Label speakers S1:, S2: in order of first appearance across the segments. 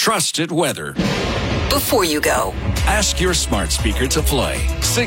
S1: trusted weather.
S2: Before you go,
S1: Ask your smart speaker to play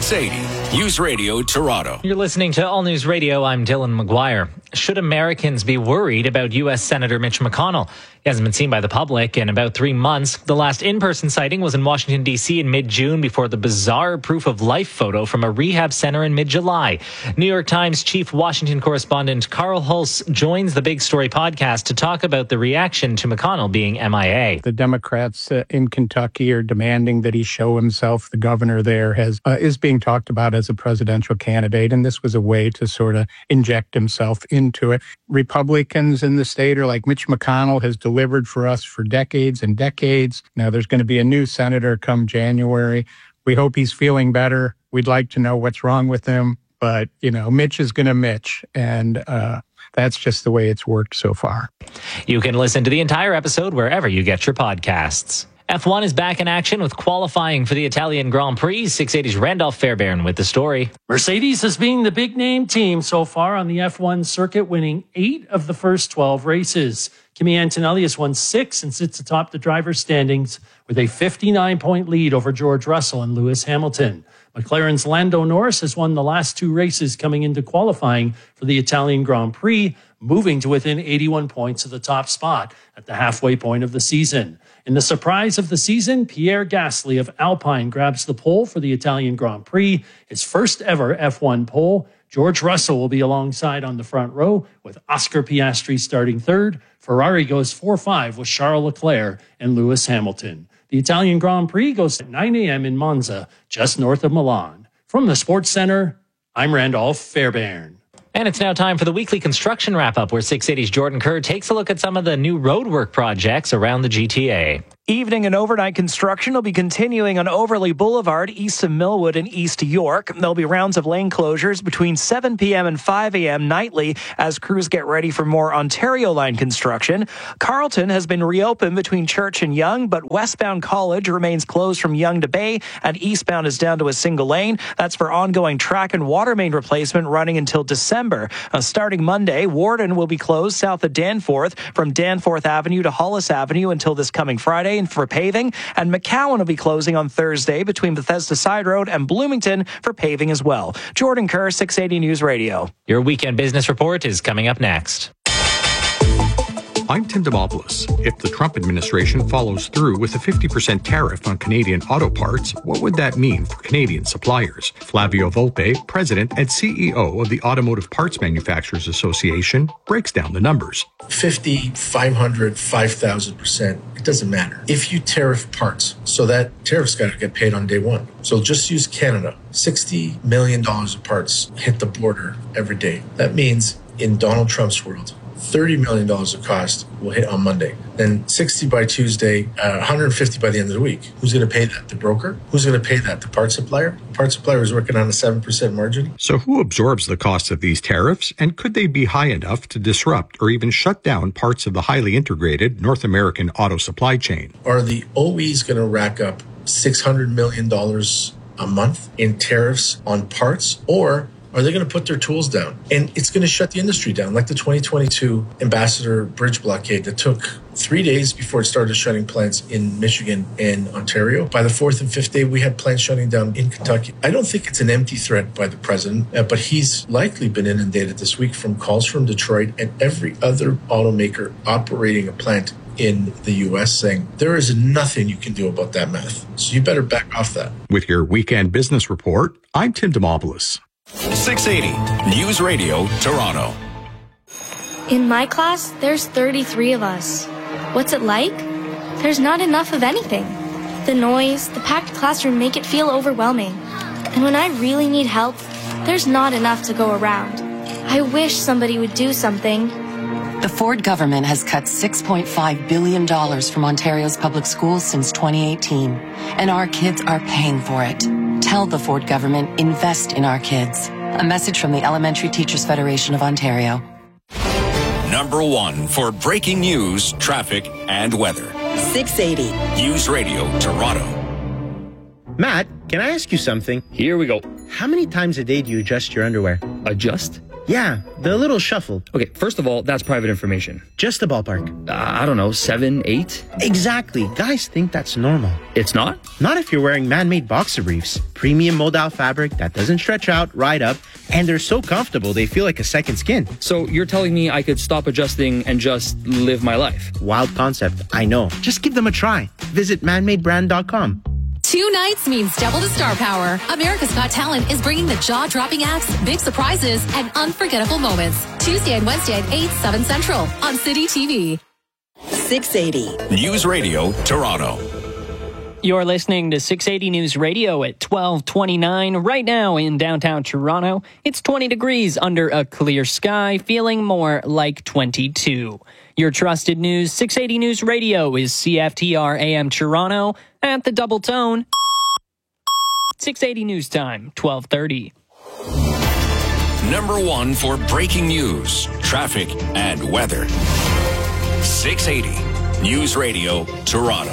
S1: 680 News Radio Toronto.
S3: You're listening to All News Radio. I'm Dylan McGuire. Should Americans be worried about U.S. Senator Mitch McConnell? He hasn't been seen by the public in about 3 months. The last in-person sighting was in Washington, D.C. in mid-June before the bizarre proof-of-life photo from a rehab center in mid-July. New York Times chief Washington correspondent Carl Hulse joins the Big Story podcast to talk about the reaction to McConnell being MIA.
S4: The Democrats in Kentucky are demanding that he show himself. The governor there is being talked about as a presidential candidate, and this was a way to sort of inject himself into it. Republicans in the state are like, Mitch McConnell has delivered for us for decades and decades. Now there's going to be a new senator come January. We hope he's feeling better. We'd like to know what's wrong with him. But, Mitch is going to Mitch. And that's just the way it's worked so far.
S3: You can listen to the entire episode wherever you get your podcasts. F1 is back in action with qualifying for the Italian Grand Prix. 680's Randolph Fairbairn with the story.
S5: Mercedes has been the big name team so far on the F1 circuit, winning 8 of the first 12 races. Kimi Antonelli has won 6 and sits atop the driver's standings with a 59-point lead over George Russell and Lewis Hamilton. McLaren's Lando Norris has won the last 2 races coming into qualifying for the Italian Grand Prix, moving to within 81 points of the top spot at the halfway point of the season. In the surprise of the season, Pierre Gasly of Alpine grabs the pole for the Italian Grand Prix, his first ever F1 pole. George Russell will be alongside on the front row with Oscar Piastri starting third. Ferrari goes 4-5 with Charles Leclerc and Lewis Hamilton. The Italian Grand Prix goes at 9 a.m. in Monza, just north of Milan. From the Sports Center, I'm Randolph Fairbairn.
S3: And it's now time for the weekly construction wrap-up, where 680's Jordan Kerr takes a look at some of the new roadwork projects around the GTA.
S6: Evening and overnight construction will be continuing on Overley Boulevard, east of Millwood and east York. There'll be rounds of lane closures between 7 p.m. and 5 a.m. nightly as crews get ready for more Ontario line construction. Carleton has been reopened between Church and Yonge, but westbound College remains closed from Yonge to Bay, and eastbound is down to a single lane. That's for ongoing track and water main replacement running until December. Starting Monday, Warden will be closed south of Danforth from Danforth Avenue to Hollis Avenue until this coming Friday for paving, and McCowan will be closing on Thursday between Bethesda Side Road and Bloomington for paving as well. Jordan Kerr, 680 News Radio.
S3: Your weekend business report is coming up next.
S7: I'm Tim Demopoulos. If the Trump administration follows through with a 50% tariff on Canadian auto parts, what would that mean for Canadian suppliers? Flavio Volpe, president and CEO of the Automotive Parts Manufacturers Association, breaks down the numbers.
S8: 50, 500, 5,000%, it doesn't matter. If you tariff parts, so that tariff's got to get paid on day one. So just use Canada. $60 million of parts hit the border every day. That means in Donald Trump's world, $30 million of cost will hit on Monday. Then 60 by Tuesday, 150 by the end of the week. Who's going to pay that? The broker? Who's going to pay that? The parts supplier? The parts supplier is working on a 7% margin.
S7: So who absorbs the cost of these tariffs, and could they be high enough to disrupt or even shut down parts of the highly integrated North American auto supply chain?
S8: Are the OEs going to rack up $600 million a month in tariffs on parts, or are they going to put their tools down? And it's going to shut the industry down, like the 2022 Ambassador Bridge blockade that took 3 days before it started shutting plants in Michigan and Ontario. By the 4th and 5th day, we had plants shutting down in Kentucky. I don't think it's an empty threat by the president, but he's likely been inundated this week from calls from Detroit and every other automaker operating a plant in the U.S. saying there is nothing you can do about that math. So you better back off that.
S7: With your weekend business report, I'm Tim Demopoulos.
S1: 680 News Radio Toronto.
S9: In my class, there's 33 of us. What's it like? There's not enough of anything. The noise, the packed classroom make it feel overwhelming. And when I really need help, there's not enough to go around. I wish somebody would do something.
S2: the Ford government has cut $6.5 billion from Ontario's public schools since 2018, and our kids are paying for it. Tell the Ford government, invest in our kids. A message from the Elementary Teachers Federation of Ontario.
S1: Number one for breaking news, traffic, and weather.
S10: 680
S1: News Radio Toronto.
S11: Matt, can I ask you something?
S12: Here we go.
S11: How many times a day do you adjust your underwear?
S12: Adjust?
S10: Yeah, the little shuffle.
S11: Okay, first of all, that's private information.
S10: Just the ballpark.
S11: I don't know, 7, 8?
S10: Exactly. Guys think that's normal.
S11: It's not?
S10: Not if you're wearing man-made boxer briefs. Premium modal fabric that doesn't stretch out, right up, and they're so comfortable they feel like a second skin.
S11: So you're telling me I could stop adjusting and just live my life?
S10: Wild concept, I know. Just give them a try. Visit manmadebrand.com.
S12: 2 nights means double the star power. America's Got Talent is bringing the jaw-dropping acts, big surprises, and unforgettable moments. Tuesday and Wednesday at 8, 7 Central on City TV.
S1: 680 News Radio, Toronto.
S13: You're listening to 680 News Radio at 12:29 right now in downtown Toronto. It's 20 degrees under a clear sky, feeling more like 22. Your trusted news, 680 News Radio is CFTR AM Toronto at the double tone. 680 News Time, 12:30.
S1: Number 1 for breaking news, traffic, and weather. 680 News Radio, Toronto.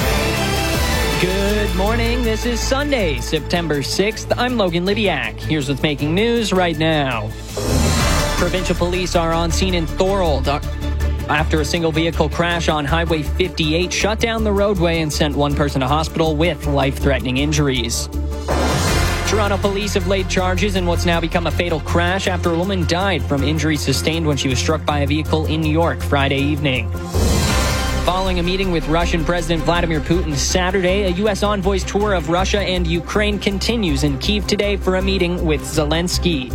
S13: Good morning. This is Sunday, September 6th. I'm Logan Lidiak. Here's what's making news right now. Provincial police are on scene in Thorold after a single vehicle crash on Highway 58 shut down the roadway and sent one person to hospital with life-threatening injuries. Toronto police have laid charges in what's now become a fatal crash after a woman died from injuries sustained when she was struck by a vehicle in New York Friday evening. Following a meeting with Russian President Vladimir Putin Saturday, a U.S. envoy's tour of Russia and Ukraine continues in Kyiv today for a meeting with Zelensky.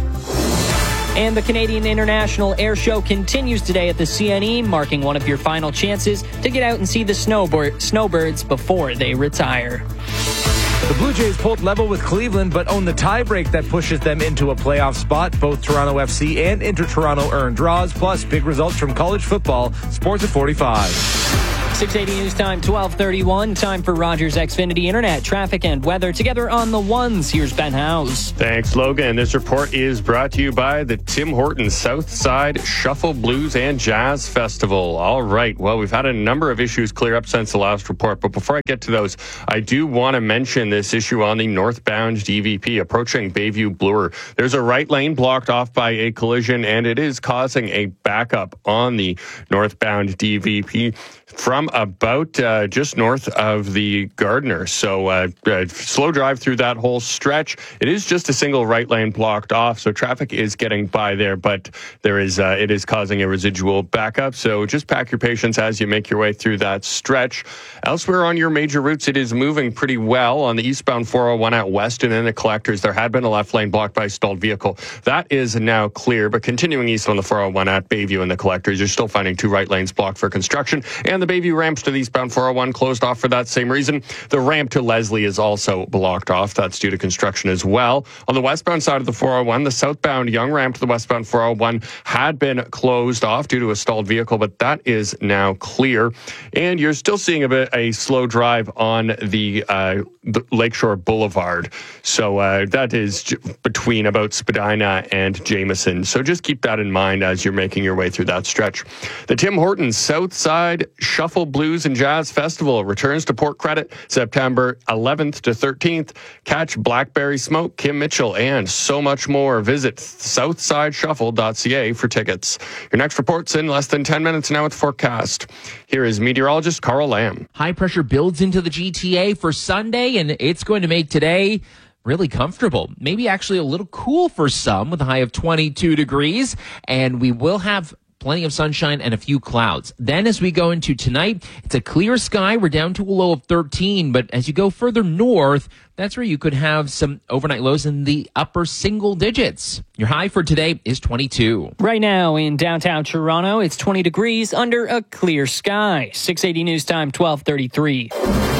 S13: And the Canadian International Air Show continues today at the CNE, marking one of your final chances to get out and see the snowbirds before they retire.
S14: The Blue Jays pulled level with Cleveland, but own the tiebreak that pushes them into a playoff spot. Both Toronto FC and Inter-Toronto earned draws, plus big results from college football. Sports at 45.
S13: 680 News Time, 12:31. Time for Rogers Xfinity Internet, traffic, and weather. Together on the ones, here's Ben Howes.
S15: Thanks, Logan. This report is brought to you by the Tim Hortons Southside Shuffle Blues and Jazz Festival. All right. Well, we've had a number of issues clear up since the last report, but before I get to those, I do want to mention this issue on the northbound DVP approaching Bayview Bloor. There's a right lane blocked off by a collision, and it is causing a backup on the northbound DVP from about just north of the Gardner. So slow drive through that whole stretch. It is just a single right lane blocked off, so traffic is getting by there, but there is it is causing a residual backup. So just pack your patience as you make your way through that stretch. Elsewhere on your major routes, it is moving pretty well. On the eastbound 401 at Weston and the Collectors, there had been a left lane blocked by a stalled vehicle. That is now clear, but continuing east on the 401 at Bayview and the Collectors, you're still finding 2 right lanes blocked for construction, and the Bayview ramps to the eastbound 401 closed off for that same reason. The ramp to Leslie is also blocked off. That's due to construction as well. On the westbound side of the 401, the southbound Young ramp to the westbound 401 had been closed off due to a stalled vehicle, but that is now clear. And you're still seeing a slow drive on the Lakeshore Boulevard. So that is between about Spadina and Jameson. So just keep that in mind as you're making your way through that stretch. The Tim Hortons Southside Shuffle Blues and Jazz Festival returns to Port Credit September 11th to 13th. Catch Blackberry Smoke, Kim Mitchell, and so much more. Visit southsideshuffle.ca for tickets. Your next report's in less than 10 minutes now with the forecast. Here is meteorologist Carl Lamb.
S16: High pressure builds into the GTA for Sunday, and it's going to make today really comfortable. Maybe actually a little cool for some with a high of 22 degrees, and we will have plenty of sunshine and a few clouds. Then as we go into tonight, it's a clear sky. We're down to a low of 13, but as you go further north, that's where you could have some overnight lows in the upper single digits. Your high for today is 22.
S13: Right now in downtown Toronto, it's 20 degrees under a clear sky. 680 News Time, 12:33.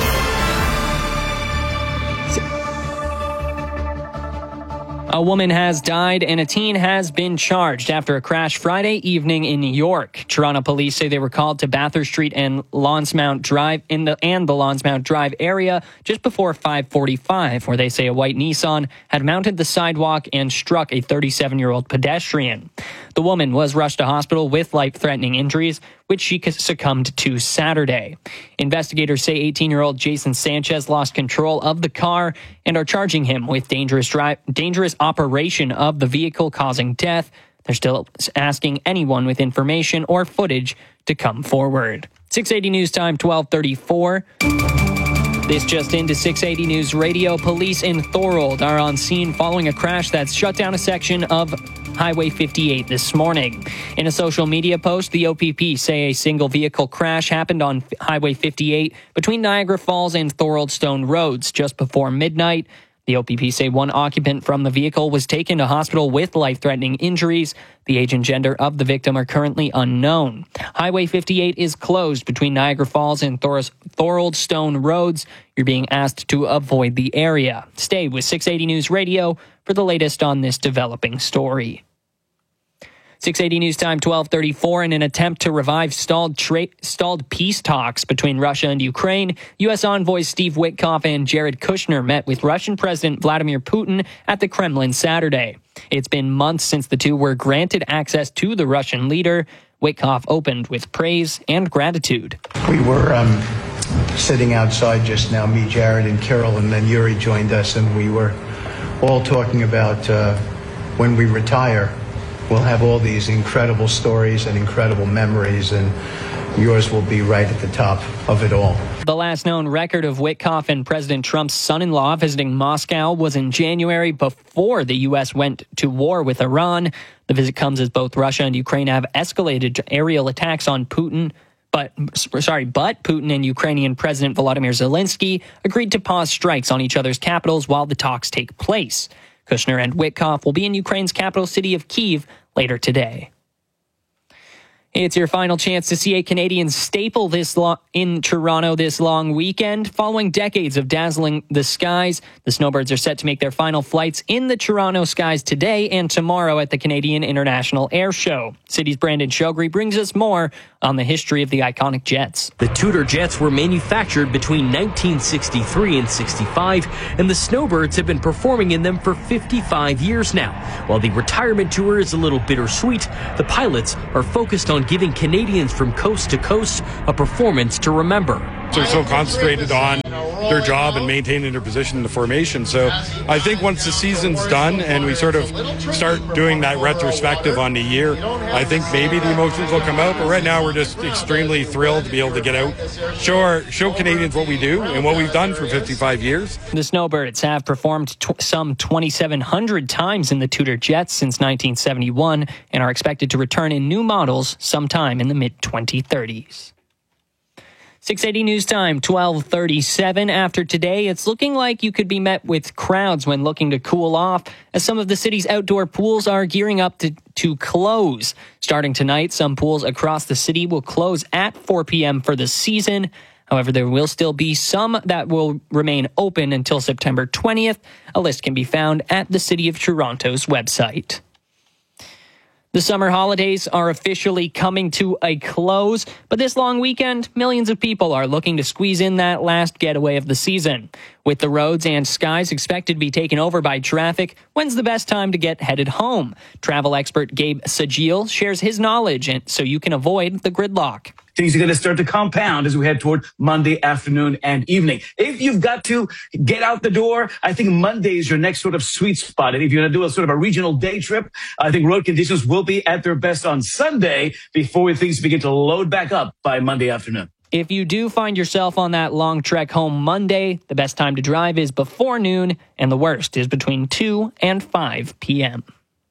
S13: A woman has died and a teen has been charged after a crash Friday evening in New York. Toronto police say they were called to Bathurst Street and Lonsmount Drive the Lonsmount Drive area just before 5:45, where they say a white Nissan had mounted the sidewalk and struck a 37-year-old pedestrian. The woman was rushed to hospital with life-threatening injuries, which she succumbed to Saturday. Investigators say 18-year-old Jason Sanchez lost control of the car and are charging him with dangerous operation of the vehicle causing death. They're still asking anyone with information or footage to come forward. 680 News Time, 12:34. This just into 680 News Radio. Police in Thorold are on scene following a crash that's shut down a section of Highway 58 this morning. In a social media post, the OPP say a single vehicle crash happened on Highway 58 between Niagara Falls and Thorold Stone Roads just before midnight. The OPP say one occupant from the vehicle was taken to hospital with life-threatening injuries. The age and gender of the victim are currently unknown. Highway 58 is closed between Niagara Falls and Thorold Stone Roads. You're being asked to avoid the area. Stay with 680 News Radio for the latest on this developing story. 680 News Time, 12:34. In an attempt to revive stalled peace talks between Russia and Ukraine, U.S. envoys Steve Witkoff and Jared Kushner met with Russian President Vladimir Putin at the Kremlin Saturday. It's been months since the two were granted access to the Russian leader. Witkoff opened with praise and gratitude.
S17: We were sitting outside just now, me, Jared, and Kirill, and then Yuri joined us, and we were all talking about when we retire, we'll have all these incredible stories and incredible memories, and yours will be right at the top of it all.
S13: The last known record of Witkoff and President Trump's son-in-law visiting Moscow was in January before the U.S. went to war with Iran. The visit comes as both Russia and Ukraine have escalated aerial attacks on Putin. But Putin and Ukrainian President Volodymyr Zelensky agreed to pause strikes on each other's capitals while the talks take place. Kushner and Witkoff will be in Ukraine's capital city of Kyiv later today. It's your final chance to see a Canadian staple in Toronto this long weekend. Following decades of dazzling the skies, the Snowbirds are set to make their final flights in the Toronto skies today and tomorrow at the Canadian International Air Show. City's Brandon Shogri brings us more on the history of the iconic jets.
S18: The Tudor jets were manufactured between 1963 and 65, and the Snowbirds have been performing in them for 55 years now. While the retirement tour is a little bittersweet, the pilots are focused on giving Canadians from coast to coast a performance to remember.
S19: They're so concentrated on their job and maintaining their position in the formation. So I think once the season's done and we sort of start doing that retrospective on the year, I think maybe the emotions will come out. But right now we're just extremely thrilled to be able to get out, show Canadians what we do and what we've done for 55 years.
S13: The Snowbirds have performed some 2,700 times in the Tudor jets since 1971 and are expected to return in new models sometime in the mid-2030s. 680 News Time, 12:37. After today, it's looking like you could be met with crowds when looking to cool off, as some of the city's outdoor pools are gearing up to close. Starting tonight, some pools across the city will close at 4 p.m. for the season. However, there will still be some that will remain open until September 20th. A list can be found at the City of Toronto's website. The summer holidays are officially coming to a close, but this long weekend, millions of people are looking to squeeze in that last getaway of the season. With the roads and skies expected to be taken over by traffic, when's the best time to get headed home? Travel expert Gabe Sajil shares his knowledge so you can avoid the gridlock.
S20: Things are going to start to compound as we head toward Monday afternoon and evening. If you've got to get out the door, I think Monday is your next sort of sweet spot. And if you're going to do a sort of a regional day trip, I think road conditions will be at their best on Sunday before things begin to load back up by Monday afternoon.
S13: If you do find yourself on that long trek home Monday, the best time to drive is before noon, and the worst is between 2 and 5 p.m.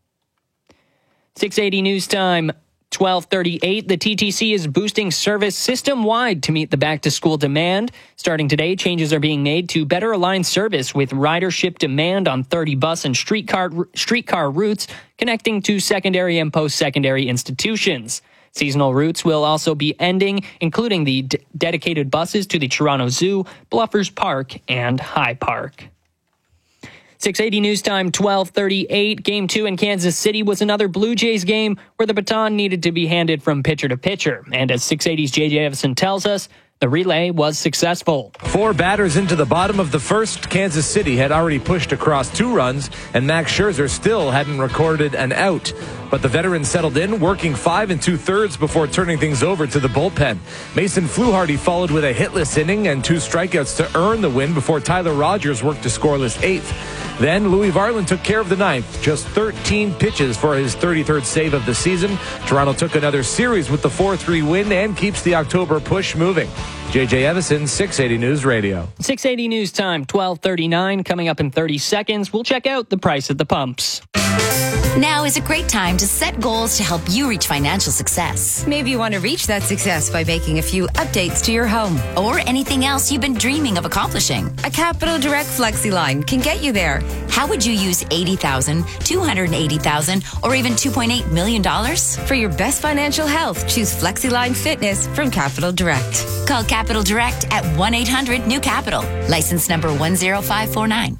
S13: 680 News Time. 12:38, the TTC is boosting service system-wide to meet the back-to-school demand. Starting today, changes are being made to better align service with ridership demand on 30 bus and streetcar routes connecting to secondary and post-secondary institutions. Seasonal routes will also be ending, including the dedicated buses to the Toronto Zoo, Bluffers Park, and High Park. 680 News Time, 12:38. Game 2 in Kansas City was another Blue Jays game where the baton needed to be handed from pitcher to pitcher. And as 680's JJ Evison tells us, the relay was successful.
S14: 4 batters into the bottom of the first, Kansas City had already pushed across 2 runs, and Max Scherzer still hadn't recorded an out. But the veteran settled in, working 5 2/3 before turning things over to the bullpen. Mason Fluharty followed with a hitless inning and 2 strikeouts to earn the win before Tyler Rogers worked a scoreless 8th. Then Louis Varland took care of the ninth. Just 13 pitches for his 33rd save of the season. Toronto took another series with the 4-3 win and keeps the October push moving. JJ Evison, 680 News Radio.
S13: 680 News Time, 12:39. Coming up in 30 seconds, we'll check out the price at the pumps.
S21: Now is a great time to set goals to help you reach financial success.
S22: Maybe you want to reach that success by making a few updates to your home.
S21: Or anything else you've been dreaming of accomplishing.
S22: A Capital Direct FlexiLine can get you there.
S21: How would you use $80,000, $280,000, or even $2.8 million?
S22: For your best financial health, choose FlexiLine Fitness from Capital Direct.
S21: Call Capital Direct at 1-800-NEW-CAPITAL. License number 10549.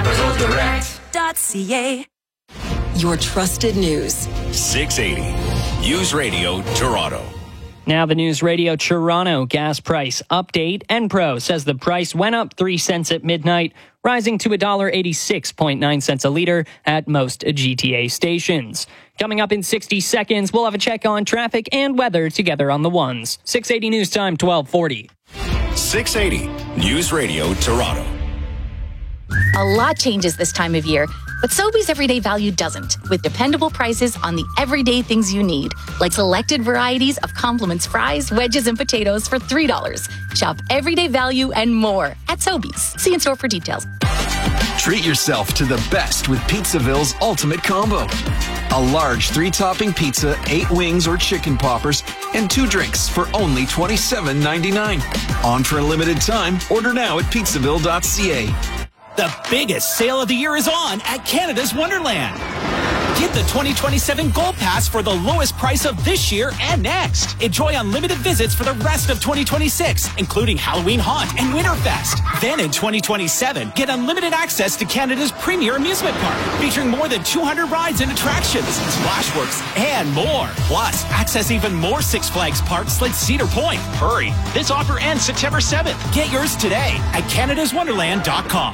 S22: CapitalDirect.ca.
S2: Your trusted news.
S1: 680 News Radio Toronto.
S13: Now the News Radio Toronto gas price update. Enpro says the price went up 3 cents at midnight, rising to $1.86.9 a liter at most GTA stations. Coming up in 60 seconds, we'll have a check on traffic and weather together on the ones. 680 News Time, 1240.
S1: 680 News Radio Toronto.
S23: A lot changes this time of year, but Sobeys Everyday Value doesn't, with dependable prices on the everyday things you need, like selected varieties of Compliments fries, wedges, and potatoes for $3. Shop Everyday Value and more at Sobeys. See in store for details.
S24: Treat yourself to the best with Pizzaville's Ultimate Combo. A large 3-topping pizza, 8 wings or chicken poppers, and 2 drinks for only $27.99. On for a limited time. Order now at pizzaville.ca.
S25: The biggest sale of the year is on at Canada's Wonderland. Get the 2027 Gold Pass for the lowest price of this year and next. Enjoy unlimited visits for the rest of 2026, including Halloween Haunt and Winterfest. Then in 2027, get unlimited access to Canada's premier amusement park, featuring more than 200 rides and attractions, Splashworks, and more. Plus, access even more Six Flags parks like Cedar Point. Hurry, this offer ends September 7th. Get yours today at canadaswonderland.com.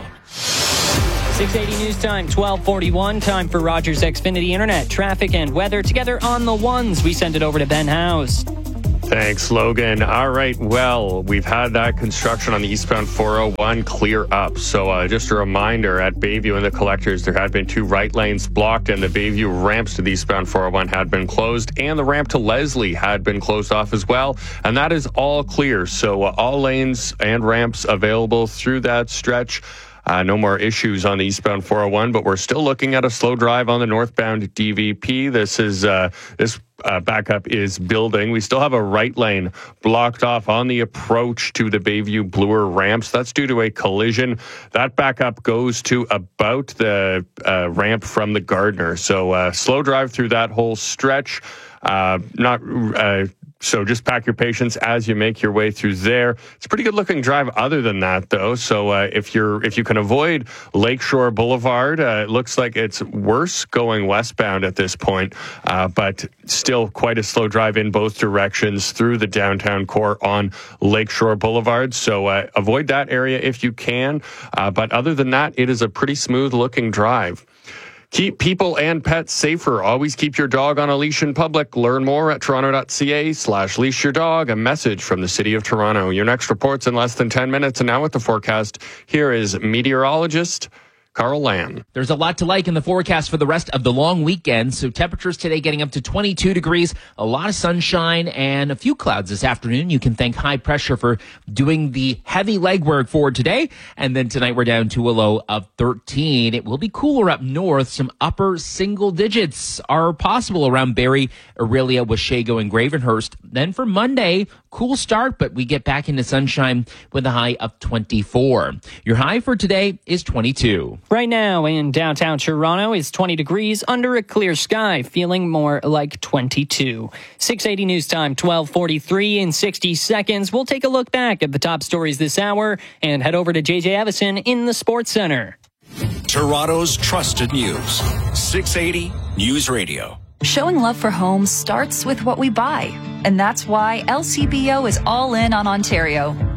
S13: 680 News Time, 1241. Time for Rogers Xfinity Internet. Traffic and weather together on the ones. We send it over to Ben Howes.
S15: Thanks, Logan. All right, well, we've had that construction on the eastbound 401 clear up. So just a reminder, at Bayview and the Collectors, there had been 2 right lanes blocked, and the Bayview ramps to the eastbound 401 had been closed, and the ramp to Leslie had been closed off as well. And that is all clear. So all lanes and ramps available through that stretch. No more issues on the eastbound 401, but we're still looking at a slow drive on the northbound DVP. This backup is building. We still have a right lane blocked off on the approach to the Bayview Bloor ramps. That's due to a collision. That backup goes to about the ramp from the Gardner. So slow drive through that whole stretch. So just pack your patience as you make your way through there. It's a pretty good looking drive other than that, though. So if you can avoid Lakeshore Boulevard, it looks like it's worse going westbound at this point, but still quite a slow drive in both directions through the downtown core on Lakeshore Boulevard. So avoid that area if you can. But other than that, it is a pretty smooth looking drive. Keep people and pets safer. Always keep your dog on a leash in public. Learn more at toronto.ca/leash your dog. A message from the City of Toronto. Your next report's in less than 10 minutes. And now with the forecast, here is meteorologist Carl Lamb.
S16: There's a lot to like in the forecast for the rest of the long weekend. So temperatures today getting up to 22 degrees, a lot of sunshine and a few clouds this afternoon. You can thank high pressure for doing the heavy legwork for today. And then tonight we're down to a low of 13. It will be cooler up north. Some upper single digits are possible around Barrie, Orillia, Washego, and Gravenhurst. Then for Monday, cool start, but we get back into sunshine with a high of 24. Your high for today is 22.
S13: Right now in downtown Toronto is 20 degrees under a clear sky, feeling more like 22. 680 News Time, 1243. In 60 seconds, we'll take a look back at the top stories this hour and head over to JJ Evison in the Sports Center.
S1: Toronto's trusted news. 680 News Radio.
S26: Showing love for homes starts with what we buy. And that's why LCBO is all in on Ontario.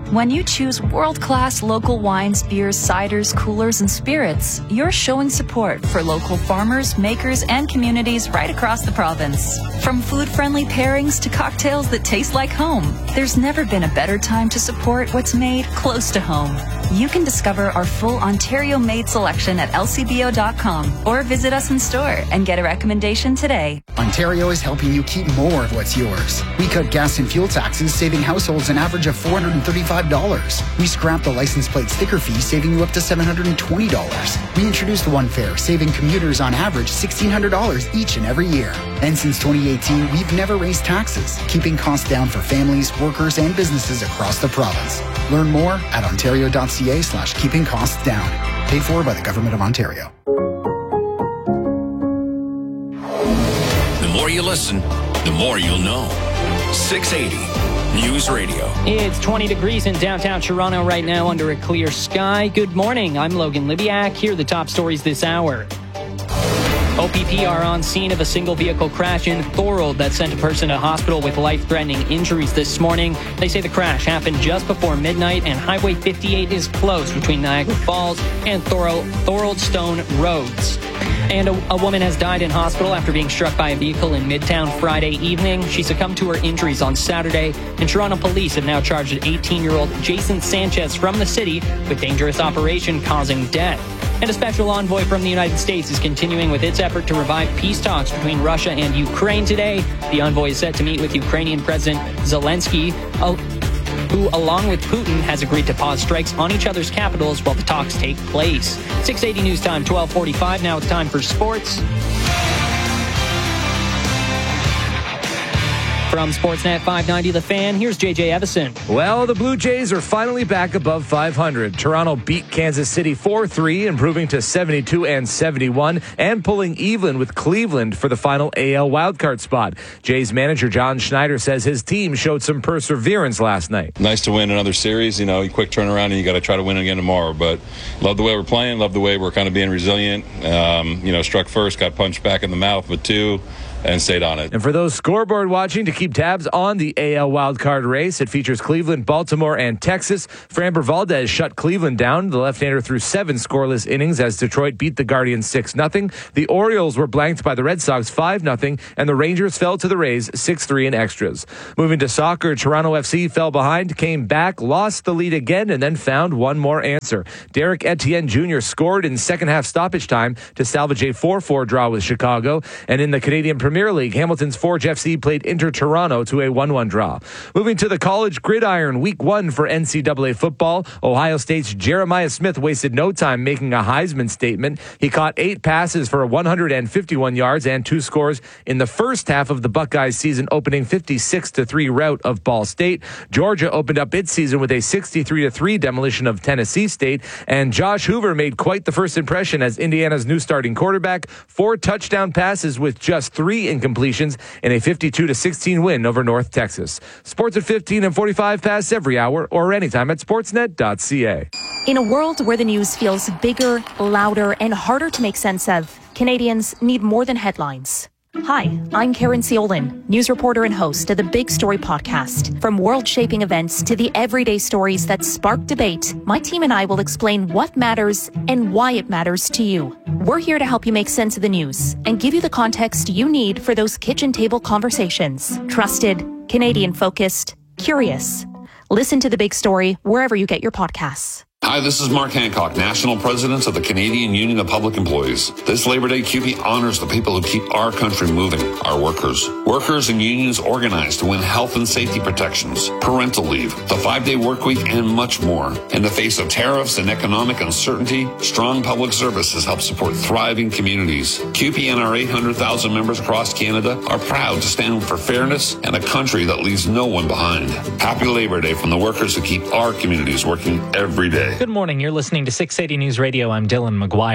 S3: When you choose world-class local wines, beers, ciders, coolers, and spirits, you're showing support for local farmers, makers, and communities right across the province. From food-friendly pairings to cocktails that taste like home, there's never been a better time to support what's made close to home. You can discover our full Ontario-made selection at lcbo.com or visit us in store and get a recommendation today.
S4: Ontario is helping you keep more of what's yours. We cut gas and fuel taxes, saving households an average of $435. We scrapped the license plate sticker fee, saving you up to $720. We introduced One Fare, saving commuters on average $1,600 each and every year. And since 2018, we've never raised taxes, keeping costs down for families, workers, and businesses across the province. Learn more at ontario.ca/keeping costs down. Paid for by the Government of Ontario.
S1: The more you listen, the more you'll know. 680 News Radio.
S13: It's 20 degrees in downtown Toronto right now under a clear sky. Good morning. I'm Logan Libiak. Here are the top stories this hour. OPP are on scene of a single vehicle crash in Thorold that sent a person to hospital with life-threatening injuries this morning. They say the crash happened just before midnight and Highway 58 is closed between Niagara Falls and Thorold Stone Roads. And a woman has died in hospital after being struck by a vehicle in Midtown Friday evening. She succumbed to her injuries on Saturday, and Toronto police have now charged an 18-year-old Jason Sanchez from the city with dangerous operation causing death. And a special envoy from the United States is continuing with its effort to revive peace talks between Russia and Ukraine today. The envoy is set to meet with Ukrainian President Zelensky, who, along with Putin, has agreed to pause strikes on each other's capitals while the talks take place. 680 News Time, 12:45. Now it's time for sports. From Sportsnet 590 The Fan, here's JJ Evison.
S14: Well, the Blue Jays are finally back above 500. Toronto beat Kansas City 4-3, improving to 72 and 71, and pulling even with Cleveland for the final AL wildcard spot. Jays manager John Schneider says his team showed some perseverance last night.
S5: Nice to win another series. You know, quick turnaround, and you got to try to win again tomorrow. But love the way we're playing, love the way we're kind of being resilient. Struck first, got punched back in the mouth with two, and stayed on it.
S14: And for those scoreboard watching, to keep tabs on the AL wildcard race, it features Cleveland, Baltimore, and Texas. Framber Valdez shut Cleveland down. The left-hander threw 7 scoreless innings as Detroit beat the Guardians 6-0. The Orioles were blanked by the Red Sox 5-0, and the Rangers fell to the Rays 6-3 in extras. Moving to soccer, Toronto FC fell behind, came back, lost the lead again, and then found one more answer. Derek Etienne Jr. scored in second-half stoppage time to salvage a 4-4 draw with Chicago. And in the Canadian Premier League, Hamilton's Forge FC played Inter Toronto to a 1-1 draw. Moving to the college gridiron, week 1 for NCAA football. Ohio State's Jeremiah Smith wasted no time making a Heisman statement. He caught 8 passes for 151 yards and 2 scores in the first half of the Buckeyes season opening 56-3 rout of Ball State. Georgia opened up its season with a 63-3 demolition of Tennessee State. And Josh Hoover made quite the first impression as Indiana's new starting quarterback. 4 touchdown passes with just 3 incompletions in a 52-16 win over North Texas. Sports at 15 and 45 past every hour or anytime at sportsnet.ca.
S6: In a world where the news feels bigger, louder, and harder to make sense of, Canadians need more than headlines. Hi, I'm Karen Ciolin, news reporter and host of the Big Story podcast. From world-shaping events to the everyday stories that spark debate, my team and I will explain what matters and why it matters to you. We're here to help you make sense of the news and give you the context you need for those kitchen table conversations. Trusted, Canadian-focused, curious. Listen to The Big Story wherever you get your podcasts.
S8: Hi, this is Mark Hancock, National President of the Canadian Union of Public Employees. This Labor Day, CUPE honors the people who keep our country moving, our workers. Workers and unions organize to win health and safety protections, parental leave, the 5-day work week, and much more. In the face of tariffs and economic uncertainty, strong public services help support thriving communities. CUPE and our 800,000 members across Canada are proud to stand for fairness and a country that leaves no one behind. Happy Labor Day from the workers who keep our communities working every day.
S26: Good morning. You're listening to 680 News Radio. I'm Dylan McGuire.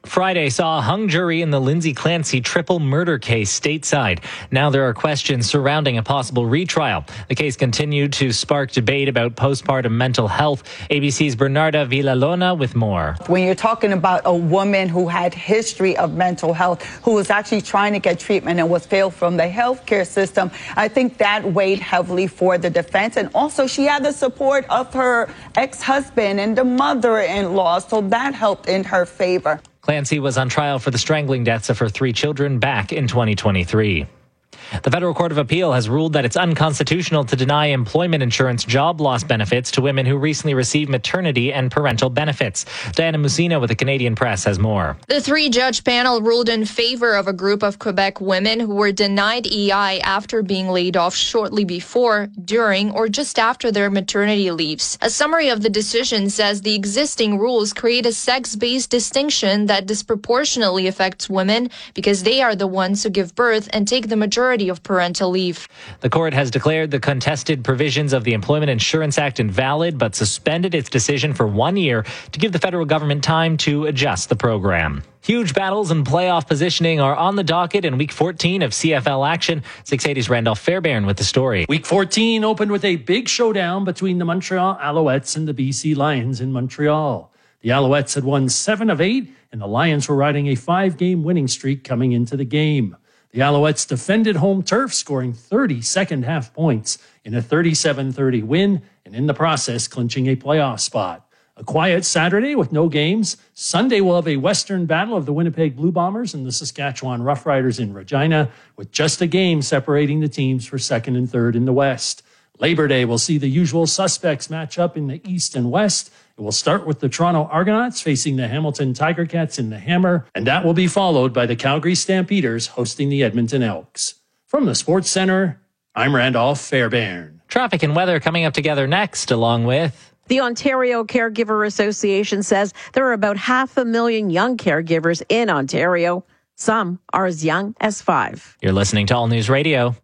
S13: Friday saw a hung jury in the Lindsay Clancy triple murder case stateside. Now there are questions surrounding a possible retrial. The case continued to spark debate about postpartum mental health. ABC's Bernarda Villalona with more.
S7: When you're talking about a woman who had history of mental health, who was actually trying to get treatment and was failed from the healthcare system, I think that weighed heavily for the defense. And also she had the support of her ex-husband and the mother-in-law, so that helped in her favor.
S13: Clancy was on trial for the strangling deaths of her 3 children back in 2023. The Federal Court of Appeal has ruled that it's unconstitutional to deny employment insurance job loss benefits to women who recently received maternity and parental benefits. Diana Musina with the Canadian Press has more.
S9: The 3-judge panel ruled in favor of a group of Quebec women who were denied EI after being laid off shortly before, during, or just after their maternity leaves. A summary of the decision says the existing rules create a sex-based distinction that disproportionately affects women because they are the ones who give birth and take the majority of parental leave.
S13: The court has declared the contested provisions of the Employment Insurance Act invalid, but suspended its decision for 1 year to give the federal government time to adjust the program. Huge battles and playoff positioning are on the docket in Week 14 of CFL action. 680's Randolph Fairbairn with the story.
S10: Week 14 opened with a big showdown between the Montreal Alouettes and the BC Lions in Montreal. The Alouettes had won 7 of 8, and the Lions were riding a 5-game winning streak coming into the game. The Alouettes defended home turf, scoring 30 second-half points in a 37-30 win, and in the process, clinching a playoff spot. A quiet Saturday with no games. Sunday will have a Western battle of the Winnipeg Blue Bombers and the Saskatchewan Roughriders in Regina, with just a game separating the teams for second and third in the West. Labor Day will see the usual suspects match up in the East and West. It will start with the Toronto Argonauts facing the Hamilton Tiger Cats in the Hammer, and that will be followed by the Calgary Stampeders hosting the Edmonton Elks. From the Sports Center, I'm Randolph Fairbairn.
S13: Traffic and weather coming up together next, along with...
S11: The Ontario Caregiver Association says there are about 500,000 young caregivers in Ontario. Some are as young as 5.
S13: You're listening to All News Radio.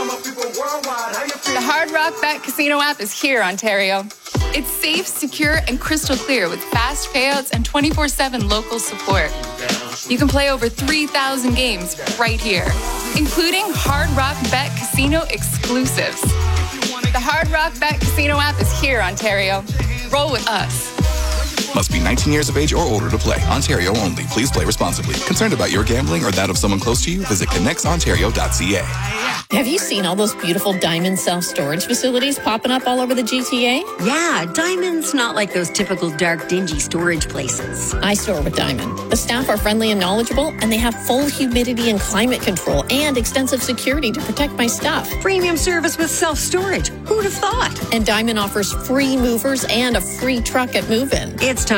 S12: The Hard Rock Bet Casino app is here, Ontario. It's safe, secure, and crystal clear with fast payouts and 24/7 local support. You can play over 3,000 games right here, including Hard Rock Bet Casino exclusives. The Hard Rock Bet Casino app is here, Ontario. Roll with us.
S26: Must be 19 years of age or older to play. Ontario only. Please play responsibly. Concerned about your gambling or that of someone close to you? Visit connectsontario.ca.
S27: Have you seen all those beautiful Diamond self-storage facilities popping up all over the GTA?
S28: Yeah, Diamond's not like those typical dark, dingy storage places.
S27: I store with Diamond. The staff are friendly and knowledgeable, and they have full humidity and climate control and extensive security to protect my stuff.
S28: Premium service with self-storage. Who'd have thought?
S27: And Diamond offers free movers and a free truck at move-in.
S28: It's time